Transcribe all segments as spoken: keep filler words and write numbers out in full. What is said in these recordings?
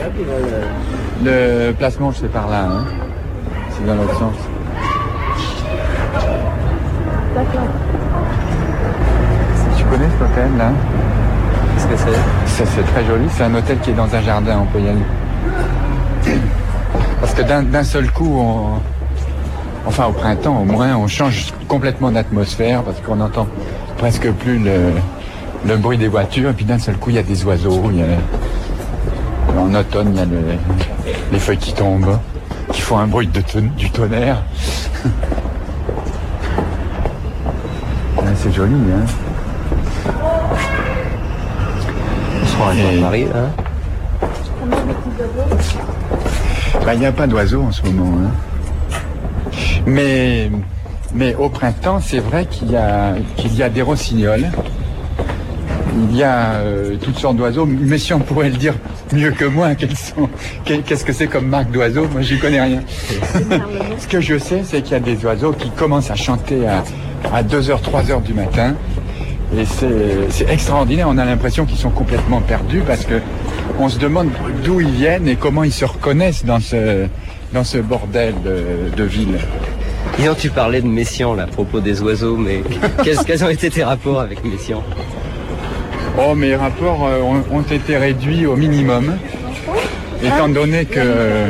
Le placement, c'est par là, hein. C'est dans l'autre sens. D'accord. Tu connais cet hôtel, là? Qu'est-ce que c'est? Ça, c'est très joli. C'est un hôtel qui est dans un jardin, on peut y aller. Parce que d'un, d'un seul coup, on... enfin au printemps au moins, on change complètement d'atmosphère parce qu'on entend presque plus le, le bruit des voitures. Et puis d'un seul coup, il y a des oiseaux. Il y a... En automne, il y a le... les feuilles qui tombent, qui font un bruit de ton... du tonnerre. Ouais, c'est joli, hein. On se rend à Et... Paris, là. Ben, il n'y a pas d'oiseaux en ce moment, hein. Mais, mais au printemps, c'est vrai qu'il y a, qu'il y a des rossignols. Il y a euh, toutes sortes d'oiseaux. Mais si on pourrait le dire mieux que moi, quels sont, qu'est-ce que c'est comme marque d'oiseaux? Moi, j'y connais rien. Ce que je sais, c'est qu'il y a des oiseaux qui commencent à chanter à, à deux heures, trois heures du matin. Et c'est, c'est extraordinaire. On a l'impression qu'ils sont complètement perdus parce que on se demande d'où ils viennent et comment ils se reconnaissent dans ce, dans ce bordel de, de ville. Hier, tu parlais de Messiaen, là, à propos des oiseaux, mais quels, quels ont été tes rapports avec Messiaen? Oh, mes rapports euh, ont, ont été réduits au minimum, étant donné que,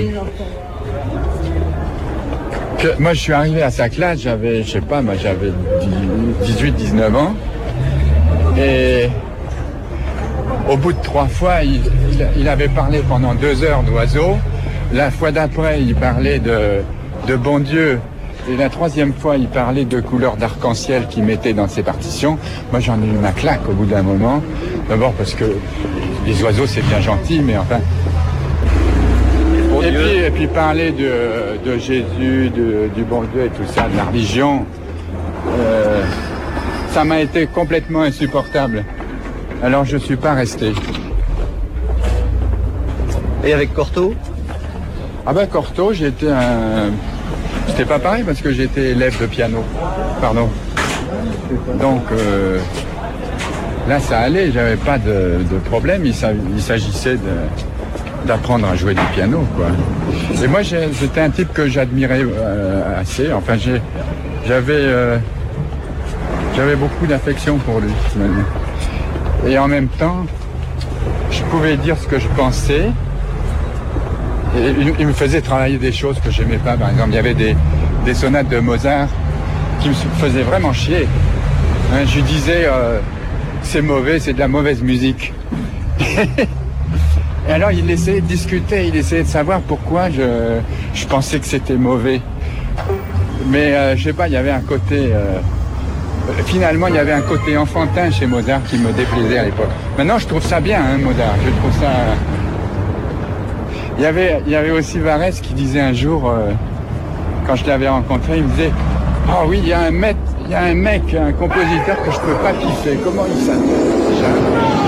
que moi je suis arrivé à sa classe, j'avais, je sais pas, moi j'avais dix-huit dix-neuf ans, et au bout de trois fois, il, il, il avait parlé pendant deux heures d'oiseaux, la fois d'après il parlait de, de bon Dieu, et la troisième fois, il parlait de couleurs d'arc-en-ciel qu'il mettait dans ses partitions. Moi, j'en ai eu ma claque au bout d'un moment. D'abord parce que les oiseaux, c'est bien gentil, mais enfin... Et puis, et puis parler de, de Jésus, de, du bon Dieu et tout ça, de la religion, euh, ça m'a été complètement insupportable. Alors, je suis pas resté. Et avec Cortot? Ah ben, Cortot, j'étais un... C'était pas pareil parce que j'étais élève de piano, pardon. Donc euh, là ça allait, j'avais pas de, de problème, il, il s'agissait de, d'apprendre à jouer du piano, quoi. Et moi j'ai, j'étais un type que j'admirais euh, assez, enfin j'ai, j'avais, euh, j'avais beaucoup d'affection pour lui, finalement. Et en même temps, je pouvais dire ce que je pensais. Et il me faisait travailler des choses que j'aimais pas. Par exemple, il y avait des, des sonates de Mozart qui me faisaient vraiment chier. Hein, je lui disais, euh, c'est mauvais, c'est de la mauvaise musique. Et alors, il essayait de discuter, il essayait de savoir pourquoi je, je pensais que c'était mauvais. Mais euh, je sais pas, il y avait un côté... Euh, finalement, il y avait un côté enfantin chez Mozart qui me déplaisait à l'époque. Maintenant, je trouve ça bien, hein, Mozart. Je trouve ça... Il y avait, il y avait aussi Varese qui disait un jour, euh, quand je l'avais rencontré, il me disait « Ah oh oui, il y a un mec, il y a un mec, un compositeur que je peux pas kiffer. Comment il s'appelle déjà ?»